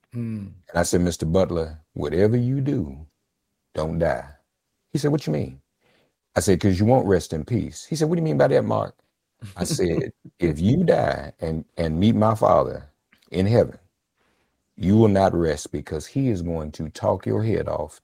Mm. And I said, Mr. Butler, whatever you do, don't die. He said, what you mean? I said, because you won't rest in peace. He said, what do you mean by that, Mark? I said, if you die and meet my father in heaven, you will not rest because he is going to talk your head off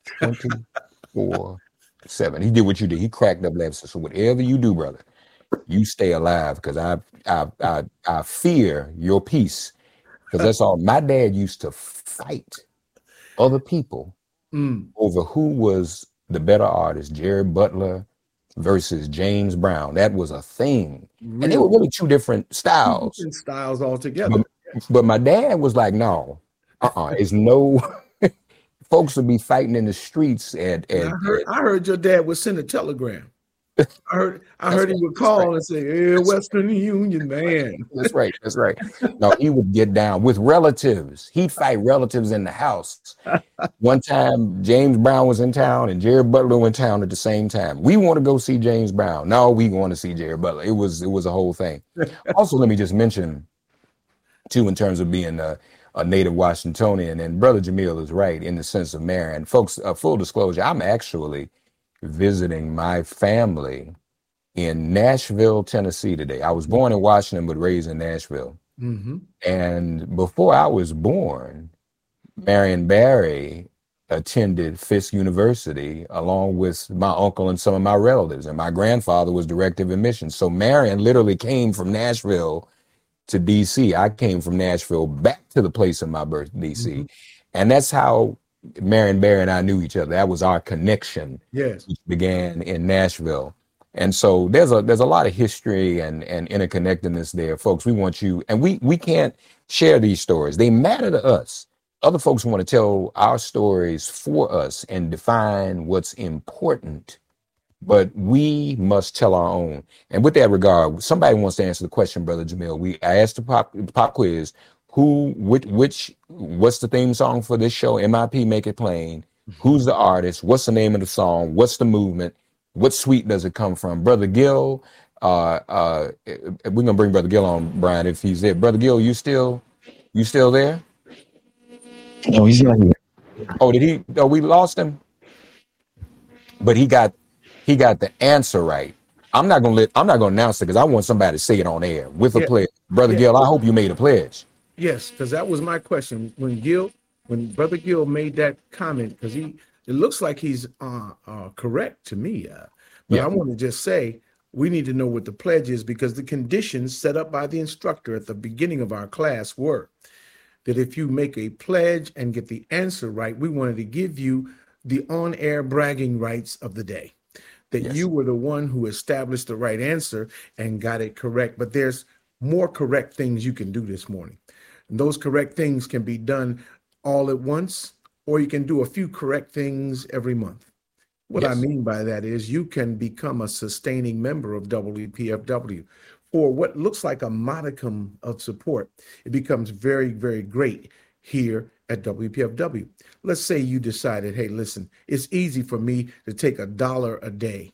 24/7. He did what you did. He cracked up laughing. So whatever you do, brother, you stay alive because I fear your peace because that's all. My dad used to fight other people Mm. over who was the better artist, Jerry Butler versus James Brown. That was a thing. And they were Really, really two different two styles. different styles altogether. But but my dad was like, no, it's no folks would be fighting in the streets And at I heard your dad would send a telegram. I that's heard he right, would that's right. call and say, "Hey, That's Western Union man." That's right. That's right. No, he would get down with relatives. He'd fight relatives in the house. One time, James Brown was in town and Jerry Butler went in town at the same time. We want to go see James Brown. No, we want to see Jerry Butler. It was a whole thing. Also, let me just mention too, in terms of being a native Washingtonian, and Brother Jamil is right in the sense of Marion. Folks, full disclosure, I'm actually visiting my family in Nashville, Tennessee today. I was born in Washington, but raised in Nashville. Hmm. And before I was born, Marion Barry attended Fisk University along with my uncle and some of my relatives. And my grandfather was director of admissions. So Marion literally came from Nashville to DC. I came from Nashville back to the place of my birth, Hmm. DC. And that's how Marion Barry and I knew each other. That was our connection, Yes. which began in Nashville. And so there's a lot of history and interconnectedness there, folks. We want you, and we can't share these stories. They matter to us. Other folks want to tell our stories for us and define what's important, but we must tell our own. And with that regard, somebody wants to answer the question, Brother Jamil. I asked the pop quiz, what's the theme song for this show? MIP, Make It Plain. Who's the artist? What's the name of the song? What's the movement? What suite does it come from? Brother Gill, we're gonna bring Brother Gill on, Brian, if he's there. Brother Gill, you still there? No, he's not here. Oh, did he? Oh, we lost him. But he got the answer right. I'm not gonna announce it because I want somebody to say it on air with a Yeah. pledge. Brother Yeah. Gill, I hope you made a pledge. Yes, because that was my question. When Brother Gill made that comment, because it looks like he's correct to me. But Yeah. I want to just say we need to know what the pledge is because the conditions set up by the instructor at the beginning of our class were that if you make a pledge and get the answer right, we wanted to give you the on-air bragging rights of the day. That Yes. you were the one who established the right answer and got it correct. But there's more correct things you can do this morning. And those correct things can be done all at once, or you can do a few correct things every month. What I Yes. mean by that is you can become a sustaining member of WPFW for what looks like a modicum of support. It becomes very, very great here at WPFW. Let's say you decided, hey, listen, it's easy for me to take $1 a day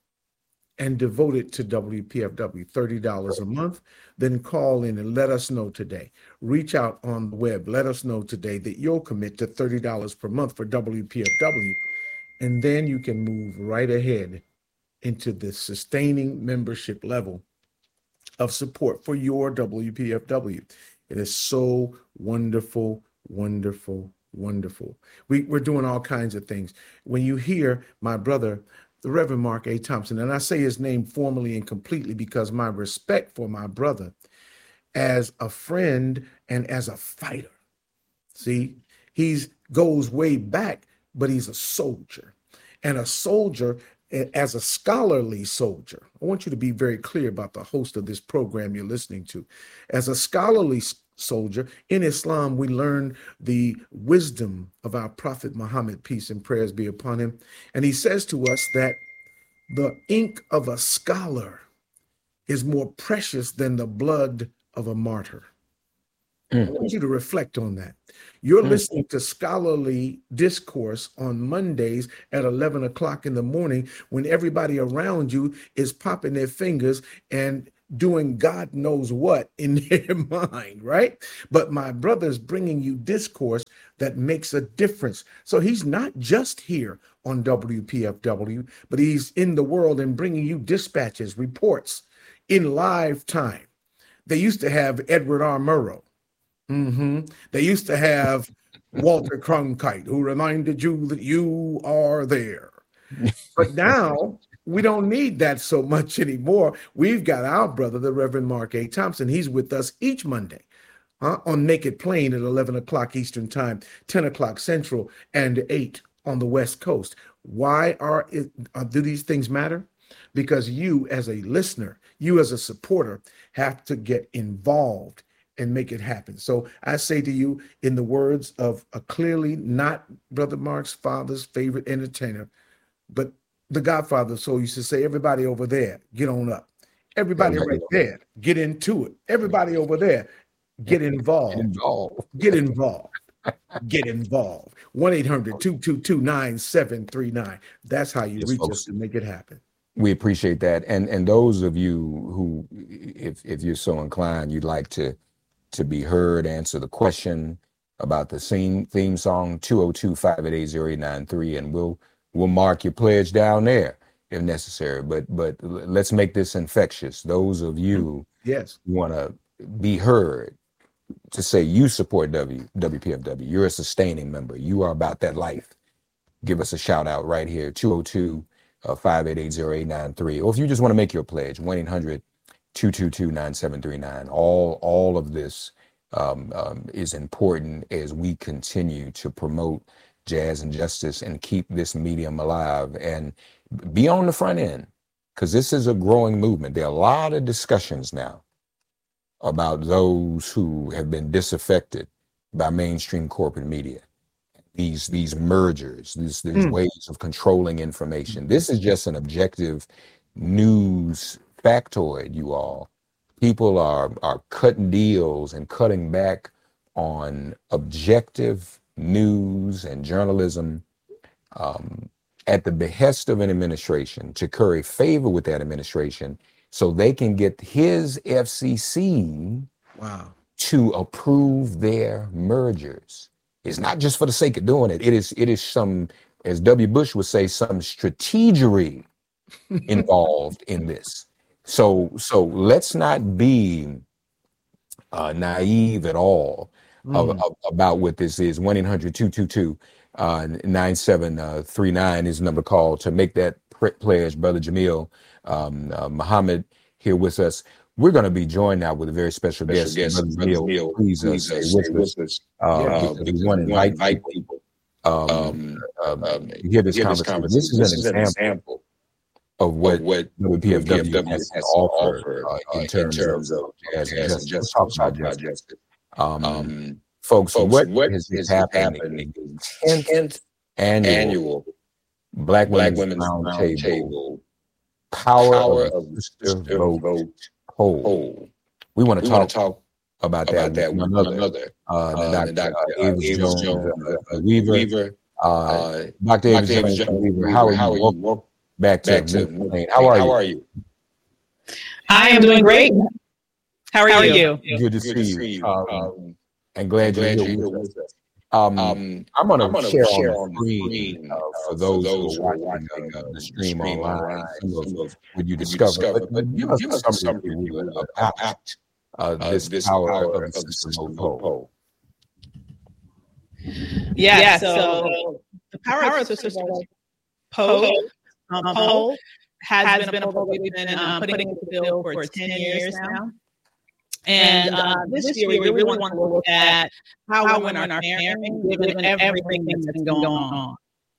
and devote it to WPFW, $30 a month, then call in and let us know today. Reach out on the web. Let us know today that you'll commit to $30 per month for WPFW. And then you can move right ahead into the sustaining membership level of support for your WPFW. It is so wonderful, wonderful, wonderful. We're doing all kinds of things. When you hear my brother, the Reverend Mark A. Thompson, and I say his name formally and completely because my respect for my brother as a friend and as a fighter. See, he's goes way back, but he's a soldier. And a soldier, as a scholarly soldier, I want you to be very clear about the host of this program you're listening to. As a scholarly soldier, in Islam, we learn the wisdom of our Prophet Muhammad, peace and prayers be upon him. And he says to us that the ink of a scholar is more precious than the blood of a martyr. I Mm, want you to reflect on that. You're mm, listening to scholarly discourse on Mondays at 11 o'clock in the morning when everybody around you is popping their fingers and doing God knows what in their mind, right? But my brother's bringing you discourse that makes a difference. So he's not just here on WPFW, but he's in the world and bringing you dispatches, reports in live time. They used to have Edward R. Murrow. They used to have Walter Cronkite, who reminded you that you are there. But now we don't need that so much anymore. We've got our brother, the Reverend Mark A. Thompson. He's with us each Monday on Make It Plain at 11 o'clock Eastern Time, 10 o'clock Central, and 8 on the West Coast. Why do these things matter? Because you as a listener, you as a supporter have to get involved and make it happen. So I say to you, in the words of a clearly not Brother Mark's father's favorite entertainer, but the Godfather of Soul used to say, everybody over there, get on up. Everybody right there, get into it. Everybody over there, get involved. Get involved. Get involved. 1-800-222-9739. That's how you reach us to make it happen. We appreciate that. And those of you who, if you're so inclined, you'd like to be heard, answer the question about the theme song, 202-588-0893, and we'll mark your pledge down there if necessary. But let's make this infectious. Those of you who want to be heard, to say you support WPFW, you're a sustaining member, you are about that life, give us a shout out right here, 202-588-0893. Or if you just want to make your pledge, 1-800-222-9739. All of this is important as we continue to promote jazz and justice and keep this medium alive and be on the front end, because this is a growing movement. There are a lot of discussions now about those who have been disaffected by mainstream corporate media. These mergers, these ways of controlling information. This is just an objective news factoid, you all. People are cutting deals and cutting back on objective news and journalism at the behest of an administration to curry favor with that administration so they can get his FCC to approve their mergers. It's not just for the sake of doing it. It is some, as W. Bush would say, some strategery involved in this. So let's not be naive at all about what this is. 1-800-222-9739 is the number call to make that pledge. Brother Jamil Muhammad here with us. We're going to be joined now with a very special guest. Brother Jamil, please stay with us. We want to invite people to hear this conversation. This is an example of what WPFW has to offer in terms of jazz and justice. Let's talk about justice. Folks, what has been happening in the 10th annual Black Women's Roundtable Power of the Sister Vote poll. We want to talk about that with another. Dr. Avis Jones Weaver. Dr. Avis Jones Weaver, how are you? Back to how are you? I am doing great. How are you? Good to see you. And glad you're here with us. I'm going to share on the screen for those who are watching the stream online. Some of what you discover, but give us some review about this power of the Sister Vote poll. Yeah. So the power of the Sister Vote poll has been a poll we've been putting into the bill for 10 years now. And this year, we really want to look at how women are faring, given everything that's been going on.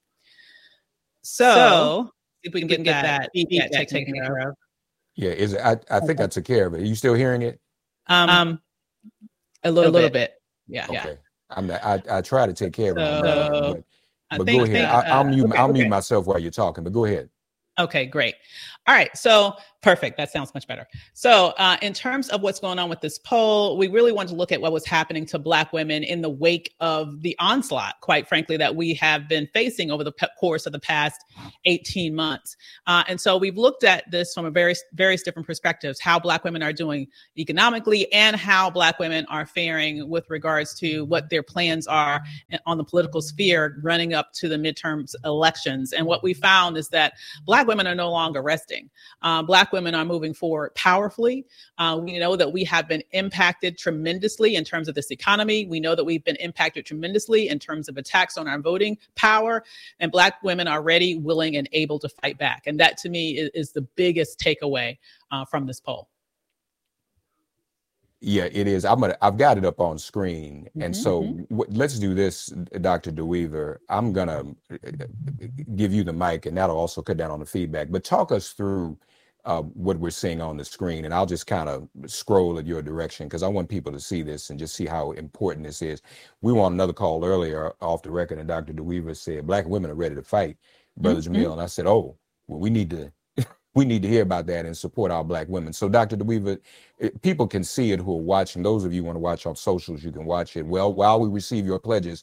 So, if we can get that feedback taken care of. Yeah, I think I took care of it. Are you still hearing it? A little bit. Yeah. Okay. I try to take care of it. But go ahead. I'll mute myself while you're talking, but go ahead. Okay, great. All right. So Perfect. That sounds much better. So in terms of what's going on with this poll, we really want to look at what was happening to Black women in the wake of the onslaught, quite frankly, that we have been facing over the course of the past 18 months. And so we've looked at this from a various different perspectives, how Black women are doing economically and how Black women are faring with regards to what their plans are on the political sphere running up to the midterms elections. And what we found is that Black women are no longer resting. Black women are moving forward powerfully. We know that we have been impacted tremendously in terms of this economy. We know that we've been impacted tremendously in terms of attacks on our voting power. And Black women are ready, willing, and able to fight back. And that, to me, is the biggest takeaway from this poll. Yeah, it is. I've got it up on screen. And so let's do this, Dr. DeWeaver. I'm going to give you the mic, and that'll also cut down on the feedback. But talk us through what we're seeing on the screen. And I'll just kind of scroll at your direction because I want people to see this and just see how important this is. We were on another call earlier off the record, and Dr. DeWeaver said, Black women are ready to fight, Brother Jamil. And I said, oh, well, we need to hear about that and support our Black women. So Dr. DeWeaver, people can see it who are watching. Those of you who want to watch on socials, you can watch it. Well, while we receive your pledges,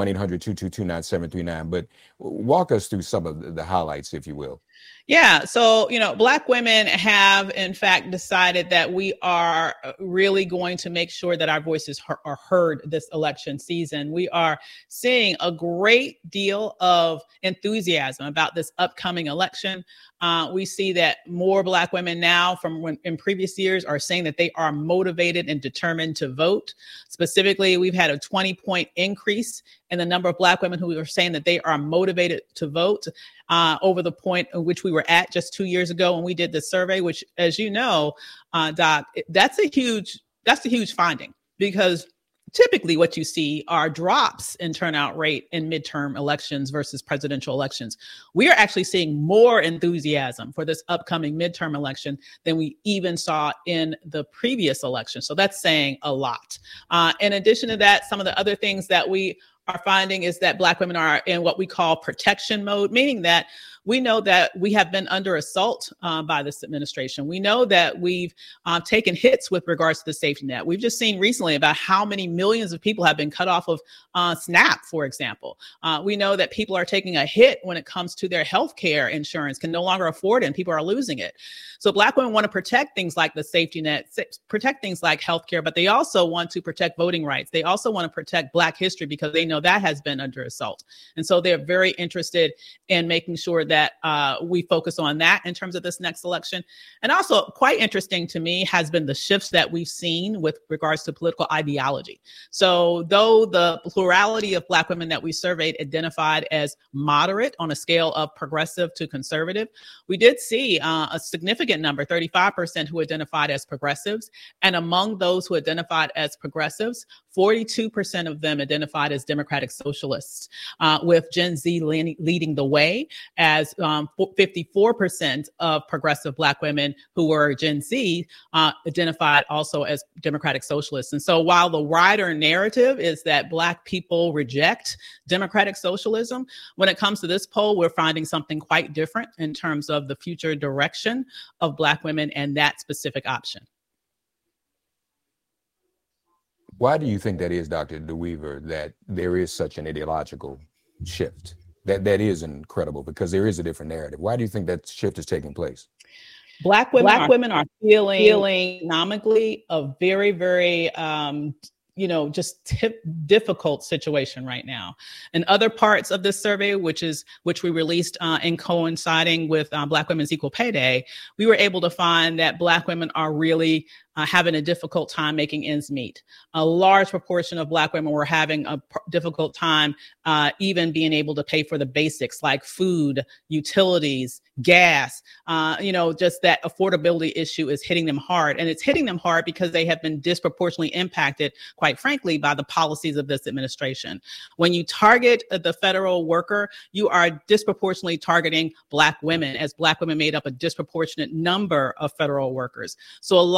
1-800-222-9739. But walk us through some of the highlights, if you will. Yeah. So, Black women have, in fact, decided that we are really going to make sure that our voices are heard this election season. We are seeing a great deal of enthusiasm about this upcoming election. We see that more Black women now from when in previous years are saying that they are motivated and determined to vote. Specifically, we've had a 20-point increase in the number of Black women who are saying that they are motivated to vote over the point in which we were at just 2 years ago when we did the survey, which, as you know, Doc, that's a huge finding, because typically what you see are drops in turnout rate in midterm elections versus presidential elections. We are actually seeing more enthusiasm for this upcoming midterm election than we even saw in the previous election. So that's saying a lot. In addition to that, some of the other things that we are finding is that Black women are in what we call protection mode, meaning that we know that we have been under assault by this administration. We know that we've taken hits with regards to the safety net. We've just seen recently about how many millions of people have been cut off of SNAP, for example. We know that people are taking a hit when it comes to their health care insurance, can no longer afford it, and people are losing it. So Black women want to protect things like the safety net, protect things like healthcare, but they also want to protect voting rights. They also want to protect Black history because they know that has been under assault. And so they're very interested in making sure that we focus on that in terms of this next election. And also quite interesting to me has been the shifts that we've seen with regards to political ideology. So though the plurality of Black women that we surveyed identified as moderate on a scale of progressive to conservative, we did see a significant number, 35%, who identified as progressives. And among those who identified as progressives, 42% of them identified as democratic socialists, with Gen Z leading the way, as 54% of progressive Black women who were Gen Z identified also as democratic socialists. And so while the wider narrative is that Black people reject democratic socialism, when it comes to this poll, we're finding something quite different in terms of the future direction of Black women and that specific option. Why do you think that is, Dr. DeWeaver, that there is such an ideological shift? That is incredible, because there is a different narrative. Why do you think that shift is taking place? Black women are feeling economically a very, very just difficult situation right now. In other parts of this survey, which we released in coinciding with Black Women's Equal Pay Day, we were able to find that Black women are really having a difficult time making ends meet. A large proportion of Black women were having a difficult time even being able to pay for the basics like food, utilities, gas. Just that affordability issue is hitting them hard. And it's hitting them hard because they have been disproportionately impacted, quite frankly, by the policies of this administration. When you target the federal worker, you are disproportionately targeting Black women, as Black women made up a disproportionate number of federal workers. So a lot of them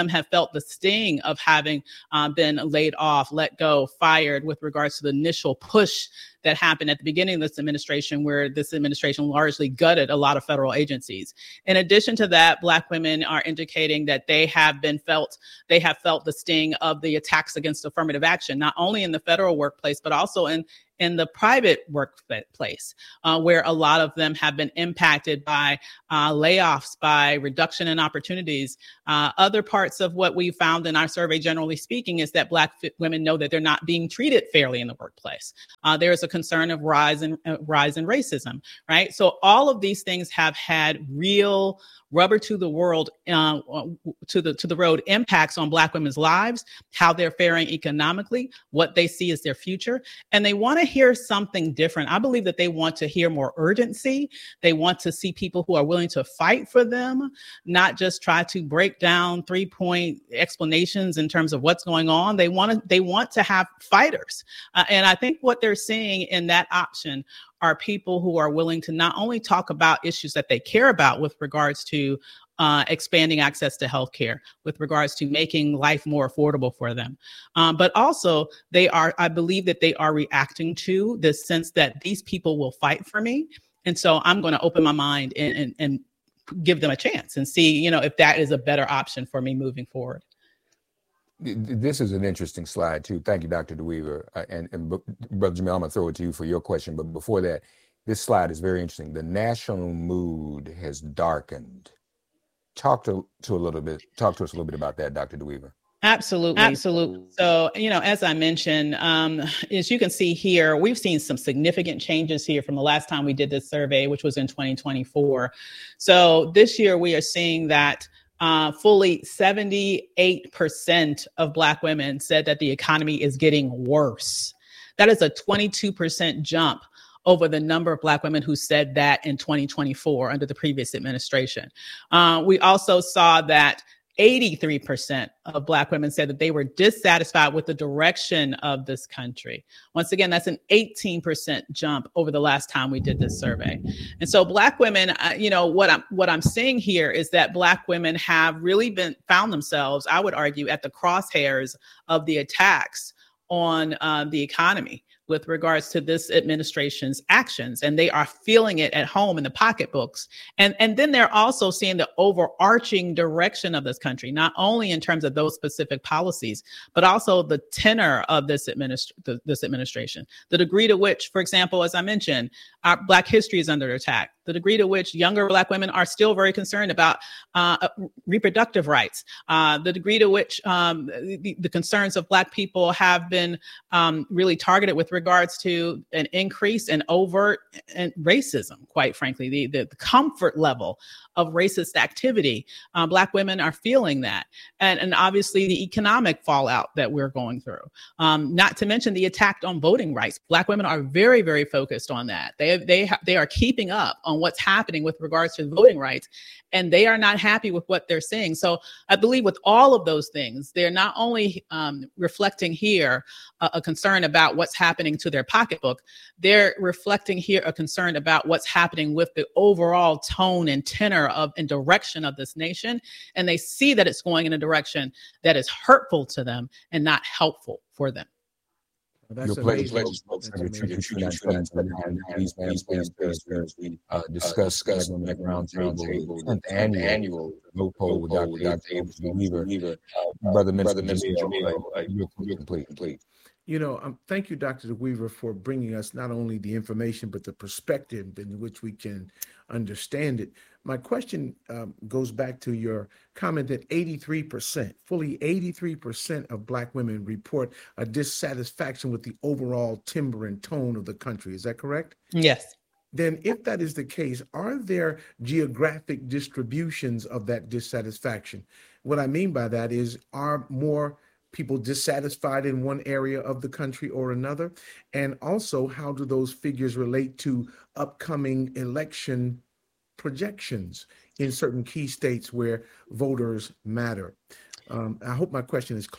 them have felt the sting of having been laid off, let go, fired with regards to the initial push that happened at the beginning of this administration, where this administration largely gutted a lot of federal agencies. In addition to that, Black women are indicating that they have felt the sting of the attacks against affirmative action, not only in the federal workplace, but also in the private workplace, where a lot of them have been impacted by layoffs, by reduction in opportunities. Other parts of what we found in our survey, generally speaking, is that Black women know that they're not being treated fairly in the workplace. There is a concern of rise in racism, right? So all of these things have had real rubber to the world, to the road impacts on Black women's lives, how they're faring economically, what they see as their future. And they want to hear something different. I believe that they want to hear more urgency. They want to see people who are willing to fight for them, not just try to break down 3-point explanations in terms of what's going on. They want to have fighters. And I think what they're seeing in that option are people who are willing to not only talk about issues that they care about with regards to expanding access to healthcare, with regards to making life more affordable for them, but also I believe that they are reacting to this sense that these people will fight for me. And so I'm going to open my mind and give them a chance and see, if that is a better option for me moving forward. This is an interesting slide too. Thank you, Dr. DeWeaver. And Brother Jamil, I'm gonna throw it to you for your question. But before that, this slide is very interesting. The national mood has darkened. Talk to us a little bit about that, Dr. DeWeaver. Absolutely. So, as I mentioned, as you can see here, we've seen some significant changes here from the last time we did this survey, which was in 2024. So this year we are seeing that fully 78% of Black women said that the economy is getting worse. That is a 22% jump over the number of Black women who said that in 2024 under the previous administration. We also saw that 83% of Black women said that they were dissatisfied with the direction of this country. Once again, that's an 18% jump over the last time we did this survey. And so Black women, what I'm seeing here is that Black women have really found themselves, I would argue, at the crosshairs of the attacks on the economy with regards to this administration's actions, and they are feeling it at home in the pocketbooks. And then they're also seeing the overarching direction of this country, not only in terms of those specific policies, but also the tenor of this administration, the degree to which, for example, as I mentioned, our Black history is under attack, the degree to which younger Black women are still very concerned about reproductive rights, the degree to which the concerns of Black people have been really targeted with regards to an increase in overt and racism, quite frankly, the comfort level of racist activity. Black women are feeling that. And obviously the economic fallout that we're going through, not to mention the attack on voting rights. Black women are very, very focused on that. They are keeping up on what's happening with regards to voting rights, and they are not happy with what they're seeing. So I believe with all of those things, they're not only reflecting here a concern about what's happening to their pocketbook, they're reflecting here a concern about what's happening with the overall tone and tenor and direction of this nation. And they see that it's going in a direction that is hurtful to them and not helpful for them. That's Your pleasure, amazing. folks. That's amazing. We discuss the roundtable, annual vote poll with Dr. Weaver. Brother Minister Jamil, complete. Thank you, Dr. DeWeaver, for bringing us not only the information, but the perspective in which we can understand it. My question goes back to your comment that fully 83% of Black women report a dissatisfaction with the overall timbre and tone of the country. Is that correct? Yes. Then if that is the case, are there geographic distributions of that dissatisfaction? What I mean by that is, are more people dissatisfied in one area of the country or another? And also, how do those figures relate to upcoming election projections in certain key states where voters matter? I hope my question is clear.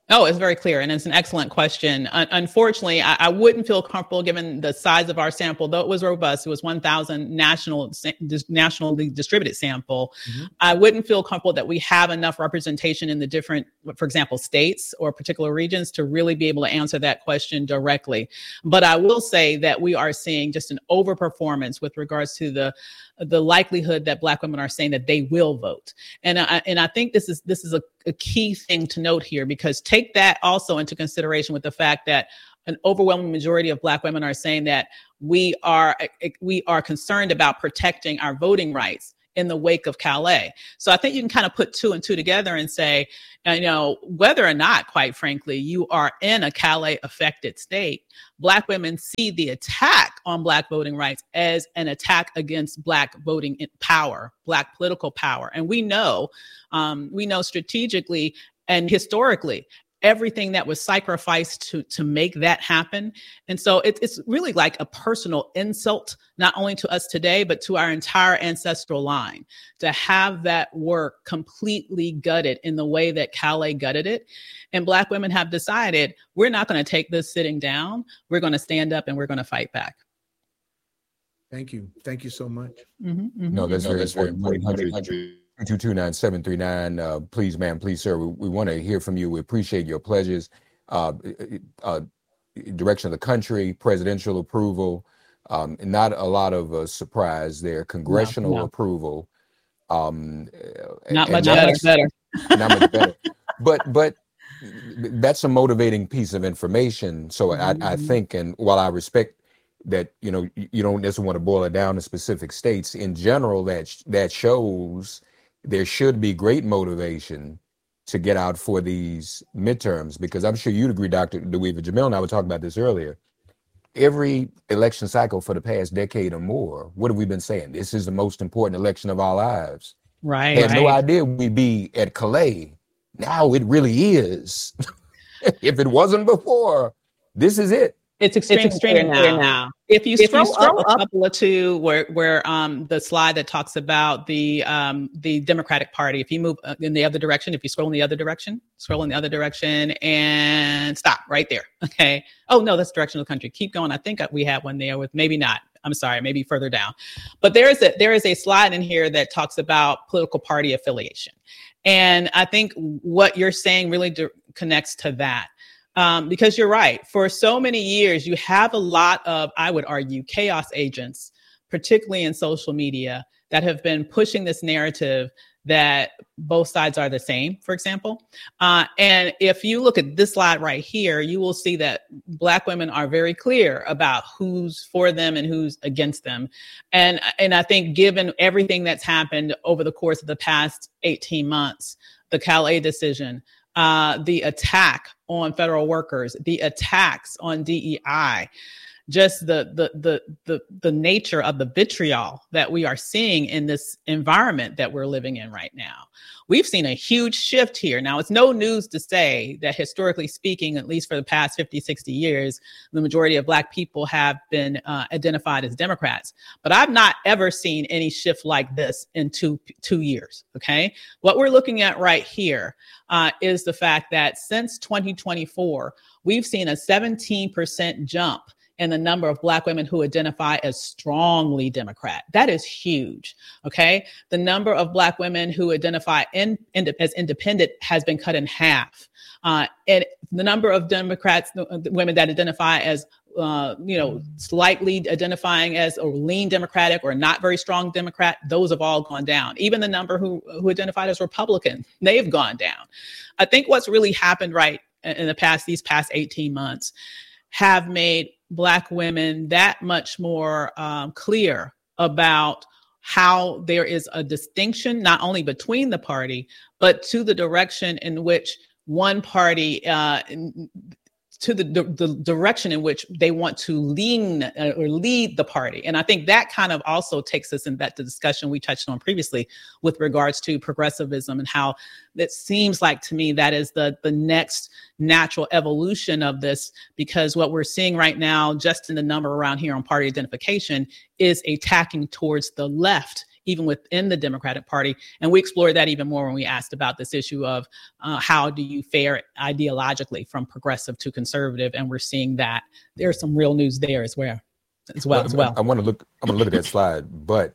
Oh, it's very clear, and it's an excellent question. Unfortunately, I wouldn't feel comfortable given the size of our sample, though it was robust. It was 1,000 nationally distributed sample. Mm-hmm. I wouldn't feel comfortable that we have enough representation in the different, for example, states or particular regions to really be able to answer that question directly. But I will say that we are seeing just an overperformance with regards to the likelihood that Black women are saying that they will vote. And I think this is a key thing to note here, because take that also into consideration with the fact that an overwhelming majority of Black women are saying that we are concerned about protecting our voting rights in the wake of Calais. So I think you can kind of put two and two together and say, whether or not, quite frankly, you are in a Calais affected state, Black women see the attack on Black voting rights as an attack against Black voting power, Black political power. And we know strategically and historically, everything that was sacrificed to make that happen. And so it's really like a personal insult, not only to us today, but to our entire ancestral line, to have that work completely gutted in the way that Calais gutted it. And Black women have decided, we're not going to take this sitting down. We're going to stand up and we're going to fight back. Thank you. Thank you so much. Mm-hmm, mm-hmm. No, that's very important. 229-739. Please, ma'am, please, sir. We want to hear from you. We appreciate your pledges. Direction of the country, presidential approval, not a lot of surprise there. Congressional approval. Not much better. Not much better. But that's a motivating piece of information. So I think, and while I respect that, you don't necessarily want to boil it down to specific states, in general, that shows there should be great motivation to get out for these midterms, because I'm sure you'd agree, Dr. DeWeaver, Jamil and I were talking about this earlier. Every election cycle for the past decade or more, what have we been saying? This is the most important election of our lives. Right. Had no idea we'd be at Calais. Now it really is. If it wasn't before, this is it. It's extremely clear now. If you scroll up a couple or two, where the slide that talks about the Democratic Party, if you move in the other direction, if you scroll in the other direction, and stop right there. Okay. Oh no, that's direction of the country. Keep going. I think we have one there with maybe not. I'm sorry, maybe further down. But there is a slide in here that talks about political party affiliation, and I think what you're saying really connects to that. Because you're right. For so many years, you have a lot of, I would argue, chaos agents, particularly in social media, that have been pushing this narrative that both sides are the same, for example. And if you look at this slide right here, you will see that Black women are very clear about who's for them and who's against them. And I think given everything that's happened over the course of the past 18 months, the Calais decision, the attack on federal workers, the attacks on DEI, just the nature of the vitriol that we are seeing in this environment that we're living in right now. We've seen a huge shift here. Now, it's no news to say that historically speaking, at least for the past 50, 60 years, the majority of Black people have been identified as Democrats. But I've not ever seen any shift like this in two years, okay? What we're looking at right here is the fact that since 2024, we've seen a 17% jump in the number of Black women who identify as strongly Democrat. That is huge, okay? The number of Black women who identify as independent has been cut in half. And the number of Democrats, women that identify as, slightly identifying as or lean Democratic or not very strong Democrat, those have all gone down. Even the number who identified as Republican, they've gone down. I think what's really happened right in these past 18 months have made Black women that much more clear about how there is a distinction, not only between the party, but to the direction in which one party, to the direction in which they want to lean or lead the party. And I think that kind of also takes us in that discussion we touched on previously with regards to progressivism and how it seems like to me that is the next natural evolution of this, because what we're seeing right now, just in the number around here on party identification, is a tacking towards the left even within the Democratic Party. And we explored that even more when we asked about this issue of how do you fare ideologically from progressive to conservative. And we're seeing that there's some real news there as well. I want to look at that slide, but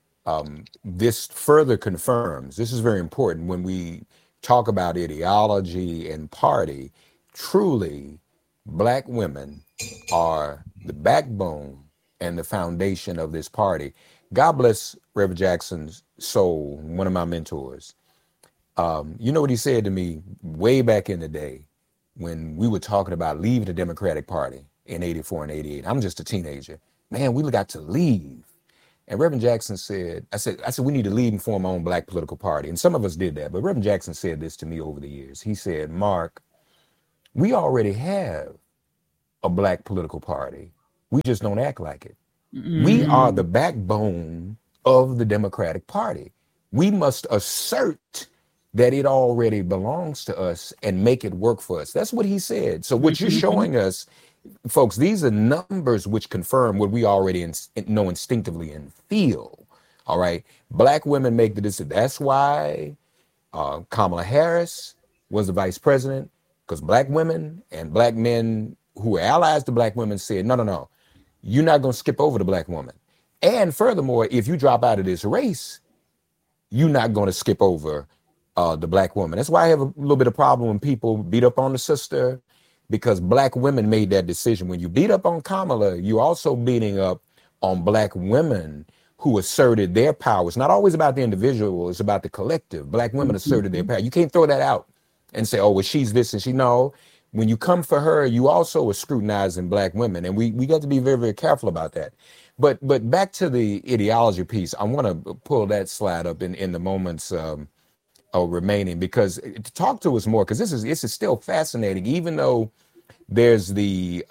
this further confirms, this is very important when we talk about ideology and party. Truly, Black women are the backbone and the foundation of this party. God bless Reverend Jackson's soul, one of my mentors. You know what he said to me way back in the day when we were talking about leaving the Democratic Party in 84 and 88. I'm just a teenager. Man, we got to leave. And Reverend Jackson said, I said, we need to leave and form our own Black political party. And some of us did that. But Reverend Jackson said this to me over the years. He said, Mark, we already have a Black political party. We just don't act like it. Mm-hmm. We are the backbone of the Democratic Party. We must assert that it already belongs to us and make it work for us. That's what he said. So what you're showing us, folks, these are numbers which confirm what we already know instinctively and feel. All right. Black women make the decision. That's why Kamala Harris was the vice president, because Black women and Black men who were allies to Black women said, no, you're not going to skip over the Black woman. And furthermore, if you drop out of this race, you're not going to skip over the Black woman. That's why I have a little bit of problem when people beat up on the sister, because Black women made that decision. When you beat up on Kamala, you're also beating up on Black women who asserted their power. It's not always about the individual, it's about the collective. Black women asserted their power. You can't throw that out and say, oh, well, she's this and she, no. When you come for her, you also are scrutinizing Black women. And we got to be very, very careful about that. But back to the ideology piece, I want to pull that slide up in the moments remaining, because to talk to us more, because this is still fascinating, even though there's the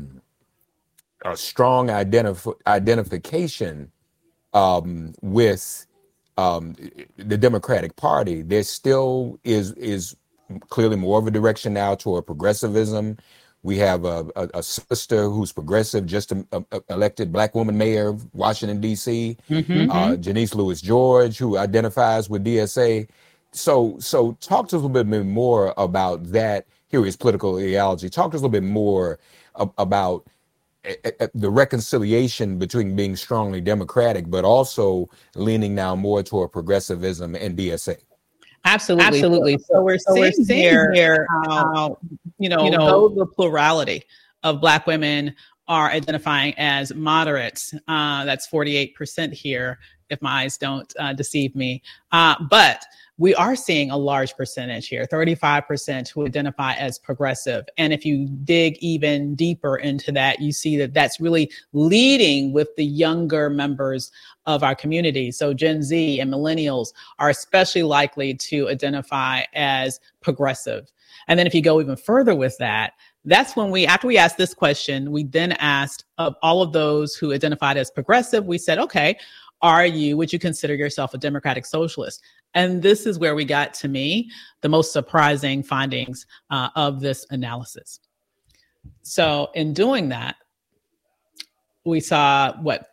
strong identification with the Democratic Party. There still is clearly more of a direction now toward progressivism. We have a sister who's progressive, just elected Black woman mayor of Washington, D.C., Janice Lewis George, who identifies with DSA. So talk to us a little bit more about that. Here is political ideology. Talk to us a little bit more about the reconciliation between being strongly Democratic, but also leaning now more toward progressivism and DSA. Absolutely. So we're seeing here how, though the plurality of Black women are identifying as moderates, that's 48% here, if my eyes don't deceive me. But we are seeing a large percentage here, 35% who identify as progressive. And if you dig even deeper into that, you see that that's really leading with the younger members of our community. So Gen Z and millennials are especially likely to identify as progressive. And then if you go even further with that, that's when after we asked this question, we then asked of all of those who identified as progressive, we said, okay, would you consider yourself a democratic socialist? And this is where we got, to me, the most surprising findings of this analysis. So in doing that, we saw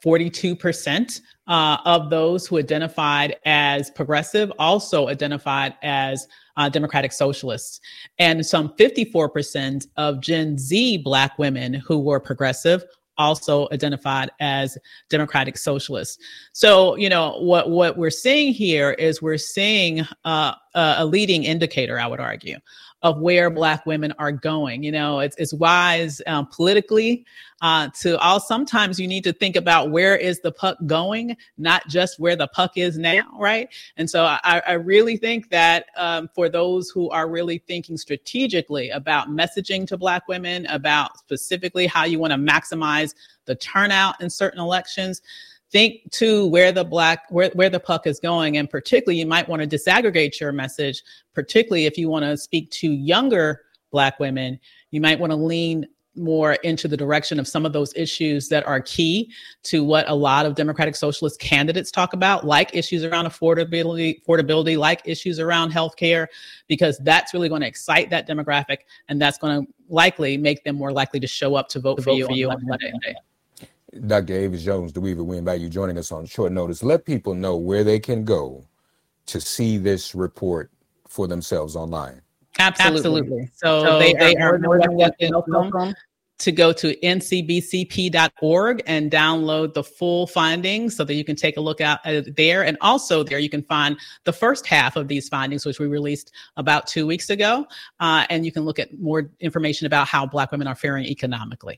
42% of those who identified as progressive also identified as democratic socialists. And some 54% of Gen Z Black women who were progressive also identified as democratic socialists. So, what we're seeing here is we're seeing a leading indicator, I would argue, of where Black women are going. It's wise politically sometimes you need to think about where is the puck going, not just where the puck is now, right? And so I really think that for those who are really thinking strategically about messaging to Black women, about specifically how you want to maximize the turnout in certain elections, think to where the puck is going. And particularly, you might want to disaggregate your message, particularly if you want to speak to younger Black women. You might want to lean more into the direction of some of those issues that are key to what a lot of Democratic Socialist candidates talk about, like issues around affordability, like issues around healthcare, because that's really going to excite that demographic, and that's going to likely make them more likely to show up to vote for you on election day. Dr. Avis Jones DeWeaver, we invite you joining us on short notice. Let people know where they can go to see this report for themselves online. Absolutely. So they are more than welcome to go to ncbcp.org and download the full findings so that you can take a look out there. And also there you can find the first half of these findings, which we released about 2 weeks ago. And you can look at more information about how Black women are faring economically.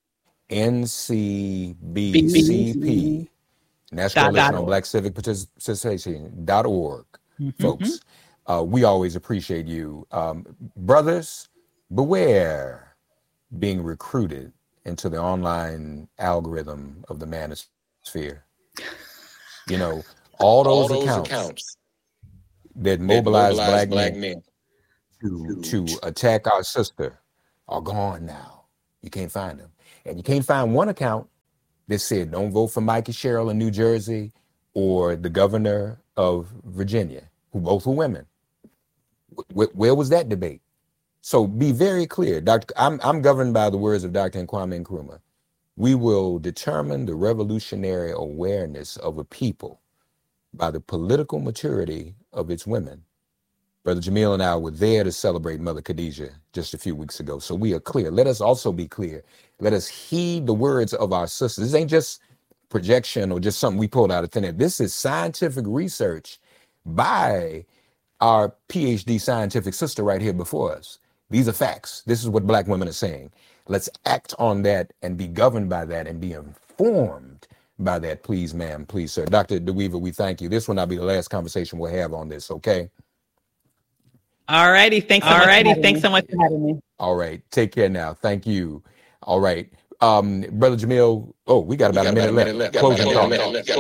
NCBCP, National Coalition on Black Civic Participation.org, folks. We always appreciate you. Brothers, beware being recruited into the online algorithm of the manosphere. You know, all those accounts that mobilize black men to attack our sister are gone now. You can't find them. And you can't find one account that said, don't vote for Mikey Sherrill in New Jersey or the governor of Virginia, who both were women. Where was that debate? So be very clear. I'm governed by the words of Dr. Kwame Nkrumah. We will determine the revolutionary awareness of a people by the political maturity of its women. Brother Jamil and I were there to celebrate Mother Khadijah just a few weeks ago. So we are clear. Let us also be clear. Let us heed the words of our sisters. This ain't just projection or just something we pulled out of thin air. This is scientific research by our PhD scientific sister right here before us. These are facts. This is what Black women are saying. Let's act on that and be governed by that and be informed by that. Please, ma'am. Please, sir. Dr. DeWeaver, we thank you. This will not be the last conversation we'll have on this, okay? All righty. Thanks so much for having me. All right. Take care now. Thank you. All right. Brother Jamil, we got about a minute left. Closing thoughts.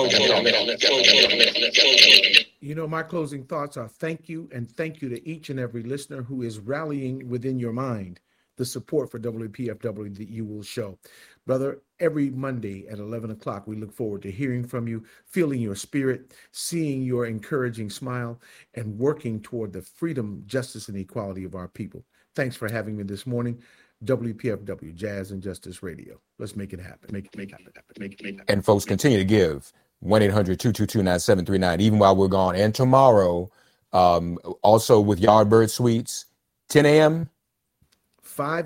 You know, my closing thoughts are thank you, and thank you to each and every listener who is rallying within your mind the support for WPFW that you will show. Brother, every Monday at 11 o'clock, we look forward to hearing from you, feeling your spirit, seeing your encouraging smile, and working toward the freedom, justice, and equality of our people. Thanks for having me this morning. WPFW, Jazz and Justice Radio. Let's make it happen. Make it happen. And folks, continue to give 1-800-222-9739, even while we're gone. And tomorrow, also with Yardbird Suites, 10 a.m. 5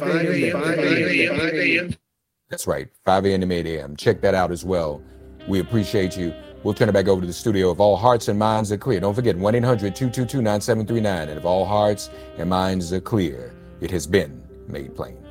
a.m. That's right, 5 a.m. to 8 a.m. Check that out as well. We appreciate you. We'll turn it back over to the studio. If all hearts and minds are clear, don't forget 1-800-222-9739. And if all hearts and minds are clear, it has been made plain.